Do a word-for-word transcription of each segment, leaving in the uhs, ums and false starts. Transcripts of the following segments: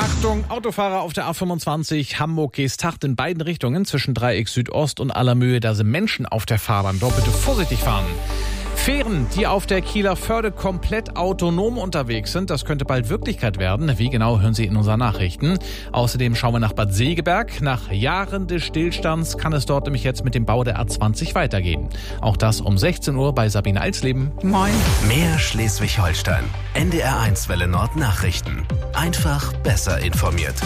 Achtung, Autofahrer auf der A fünfundzwanzig Hamburg-Geesthacht in beiden Richtungen zwischen Dreieck Südost und Allermöhe. Da sind Menschen auf der Fahrbahn. Dort bitte vorsichtig fahren. Fähren, die auf der Kieler Förde komplett autonom unterwegs sind, das könnte bald Wirklichkeit werden. Wie genau, hören Sie in unseren Nachrichten. Außerdem schauen wir nach Bad Segeberg. Nach Jahren des Stillstands kann es dort nämlich jetzt mit dem Bau der A zwanzig weitergehen. Auch das um sechzehn Uhr bei Sabine Alsleben. Moin. Mehr Schleswig-Holstein. N D R eins Welle Nord Nachrichten. Einfach besser informiert.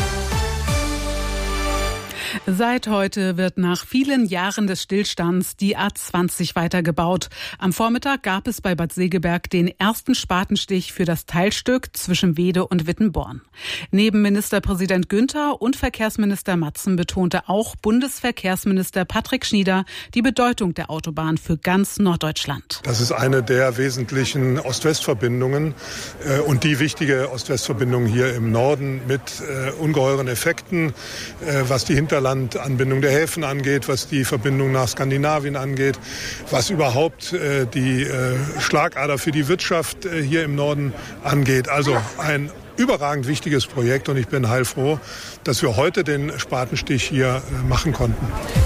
Seit heute wird nach vielen Jahren des Stillstands die A zwanzig weitergebaut. Am Vormittag gab es bei Bad Segeberg den ersten Spatenstich für das Teilstück zwischen Weede und Wittenborn. Neben Ministerpräsident Günther und Verkehrsminister Matzen betonte auch Bundesverkehrsminister Patrick Schnieder die Bedeutung der Autobahn für ganz Norddeutschland. Das ist eine der wesentlichen Ost-West-Verbindungen äh, und die wichtige Ost-West-Verbindung hier im Norden mit äh, ungeheuren Effekten, äh, was die Hinterlandanbindung der Häfen angeht, was die Verbindung nach Skandinavien angeht, was überhaupt äh, die äh, Schlagader für die Wirtschaft äh, hier im Norden angeht. Also ein überragend wichtiges Projekt und ich bin heilfroh, dass wir heute den Spatenstich hier äh, machen konnten.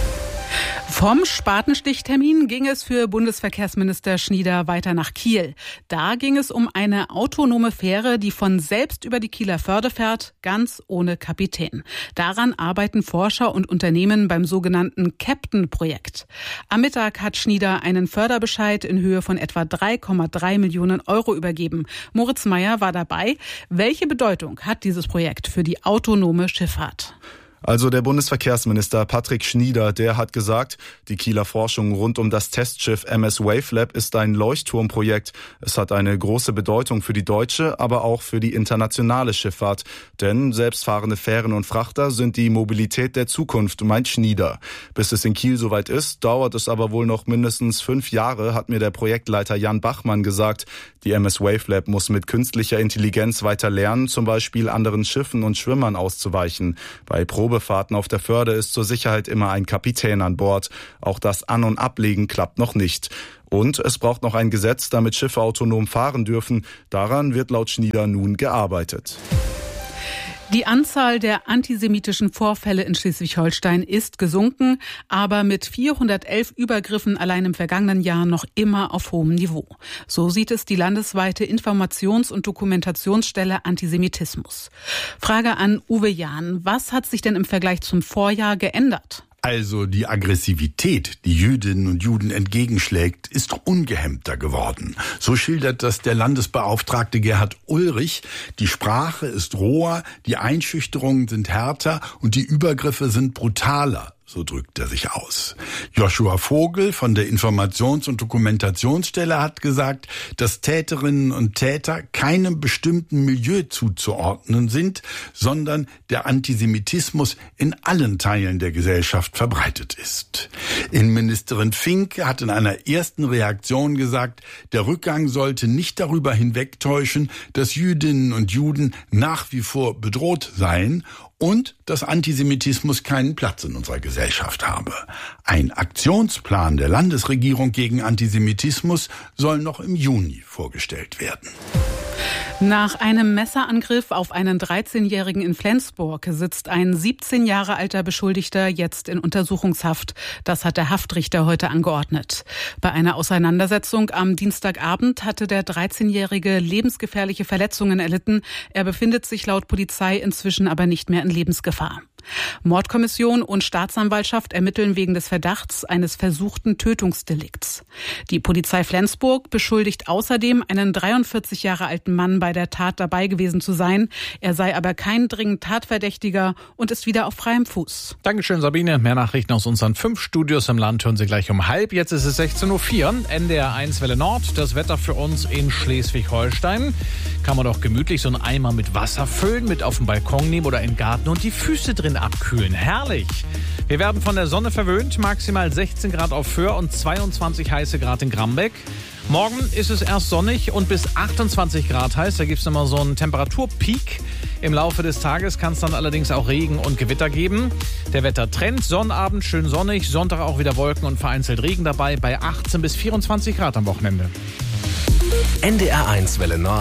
Vom Spatenstichtermin ging es für Bundesverkehrsminister Schnieder weiter nach Kiel. Da ging es um eine autonome Fähre, die von selbst über die Kieler Förde fährt, ganz ohne Kapitän. Daran arbeiten Forscher und Unternehmen beim sogenannten Captain-Projekt. Am Mittag hat Schnieder einen Förderbescheid in Höhe von etwa drei Komma drei Millionen Euro übergeben. Moritz Meyer war dabei. Welche Bedeutung hat dieses Projekt für die autonome Schifffahrt? Also der Bundesverkehrsminister Patrick Schnieder, der hat gesagt, die Kieler Forschung rund um das Testschiff M S Wavelab ist ein Leuchtturmprojekt. Es hat eine große Bedeutung für die deutsche, aber auch für die internationale Schifffahrt. Denn selbstfahrende Fähren und Frachter sind die Mobilität der Zukunft, meint Schnieder. Bis es in Kiel soweit ist, dauert es aber wohl noch mindestens fünf Jahre, hat mir der Projektleiter Jan Bachmann gesagt. Die M S Wavelab muss mit künstlicher Intelligenz weiter lernen, zum Beispiel anderen Schiffen und Schwimmern auszuweichen. Bei Probefahrten auf der Förde ist zur Sicherheit immer ein Kapitän an Bord. Auch das An- und Ablegen klappt noch nicht. Und es braucht noch ein Gesetz, damit Schiffe autonom fahren dürfen. Daran wird laut Schnieder nun gearbeitet. Die Anzahl der antisemitischen Vorfälle in Schleswig-Holstein ist gesunken, aber mit vierhundertelf Übergriffen allein im vergangenen Jahr noch immer auf hohem Niveau. So sieht es die landesweite Informations- und Dokumentationsstelle Antisemitismus. Frage an Uwe Jahn. Was hat sich denn im Vergleich zum Vorjahr geändert? Also die Aggressivität, die Jüdinnen und Juden entgegenschlägt, ist ungehemmter geworden. So schildert das der Landesbeauftragte Gerhard Ulrich. Die Sprache ist roher, die Einschüchterungen sind härter und die Übergriffe sind brutaler. So drückt er sich aus. Joshua Vogel von der Informations- und Dokumentationsstelle hat gesagt, dass Täterinnen und Täter keinem bestimmten Milieu zuzuordnen sind, sondern der Antisemitismus in allen Teilen der Gesellschaft verbreitet ist. Innenministerin Fink hat in einer ersten Reaktion gesagt, der Rückgang sollte nicht darüber hinwegtäuschen, dass Jüdinnen und Juden nach wie vor bedroht seien und dass Antisemitismus keinen Platz in unserer Gesellschaft habe. Ein Aktionsplan der Landesregierung gegen Antisemitismus soll noch im Juni vorgestellt werden. Nach einem Messerangriff auf einen dreizehnjährigen in Flensburg sitzt ein siebzehn Jahre alter Beschuldigter jetzt in Untersuchungshaft. Das hat der Haftrichter heute angeordnet. Bei einer Auseinandersetzung am Dienstagabend hatte der dreizehnjährige lebensgefährliche Verletzungen erlitten. Er befindet sich laut Polizei inzwischen aber nicht mehr in Lebensgefahr. Mordkommission und Staatsanwaltschaft ermitteln wegen des Verdachts eines versuchten Tötungsdelikts. Die Polizei Flensburg beschuldigt außerdem einen dreiundvierzig Jahre alten Mann bei der Tat dabei gewesen zu sein. Er sei aber kein dringend Tatverdächtiger und ist wieder auf freiem Fuß. Dankeschön, Sabine. Mehr Nachrichten aus unseren fünf Studios im Land hören Sie gleich um halb. Jetzt ist es sechzehn Uhr vier. N D R eins Welle Nord. Das Wetter für uns in Schleswig-Holstein. Kann man doch gemütlich so einen Eimer mit Wasser füllen, mit auf den Balkon nehmen oder in den Garten und die Füße drin abkühlen. Herrlich! Wir werden von der Sonne verwöhnt, maximal sechzehn Grad auf Föhr und zweiundzwanzig heiße Grad in Grambeck. Morgen ist es erst sonnig und bis achtundzwanzig Grad heiß. Da gibt es immer so einen Temperaturpeak. Im Laufe des Tages kann es dann allerdings auch Regen und Gewitter geben. Der Wettertrend, Sonnabend schön sonnig, Sonntag auch wieder Wolken und vereinzelt Regen dabei bei achtzehn bis vierundzwanzig Grad am Wochenende. N D R eins Welle Nord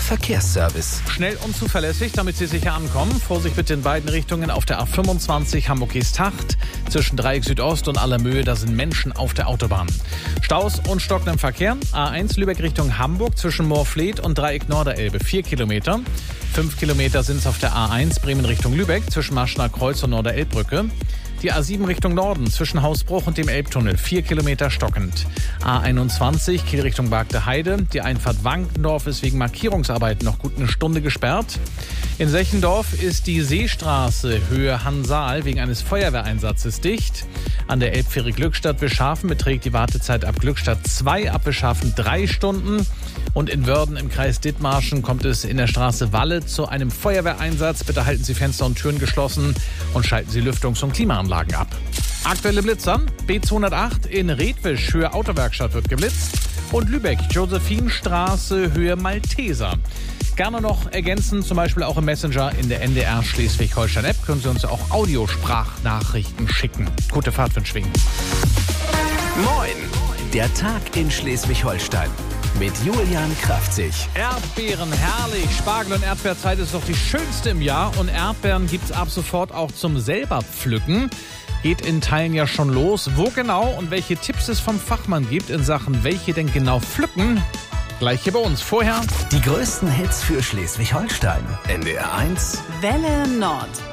Verkehrsservice. Schnell und zuverlässig, damit Sie sicher ankommen. Vorsicht bitte in beiden Richtungen auf der A fünfundzwanzig Hamburg-Geesthacht. Zwischen Dreieck Südost und Allermöhe, da sind Menschen auf der Autobahn. Staus und stockendem Verkehr. A eins Lübeck Richtung Hamburg zwischen Moorfleet und Dreieck Norderelbe. Vier Kilometer. Fünf Kilometer sind es auf der A eins Bremen Richtung Lübeck zwischen Maschner Kreuz und Norderelbbrücke. Die A sieben Richtung Norden zwischen Hausbruch und dem Elbtunnel. Vier Kilometer stockend. A einundzwanzig Kiel Richtung Bagde Heide. Die Einfahrt Wankendorf ist wegen Markierungsarbeiten noch gut eine Stunde gesperrt. In Sechendorf ist die Seestraße Höhe Hansaal wegen eines Feuerwehreinsatzes dicht. An der Elbfähre Glückstadt-Wischhafen beträgt die Wartezeit ab Glückstadt zwei, ab Wischhafen drei Stunden. Und in Wörden im Kreis Dithmarschen kommt es in der Straße Walle zu einem Feuerwehreinsatz. Bitte halten Sie Fenster und Türen geschlossen und schalten Sie Lüftungs- und Klimaanlagen ab. Aktuelle Blitzer. B zweihundertacht in Redwisch, Höhe Autowerkstatt wird geblitzt. Und Lübeck, Josephinstraße, Höhe Malteser. Gerne noch ergänzen, zum Beispiel auch im Messenger in der N D R Schleswig-Holstein-App. Können Sie uns auch Audiosprachnachrichten schicken. Gute Fahrt wünsche ich. Moin! Der Tag in Schleswig-Holstein mit Julian Kraftzig. Erdbeeren, herrlich. Spargel- und Erdbeerzeit ist doch die schönste im Jahr. Und Erdbeeren gibt's ab sofort auch zum selber pflücken. Geht in Teilen ja schon los. Wo genau und welche Tipps es vom Fachmann gibt in Sachen, welche denn genau pflücken, gleich hier bei uns. Vorher die größten Hits für Schleswig-Holstein. N D R eins Welle Nord.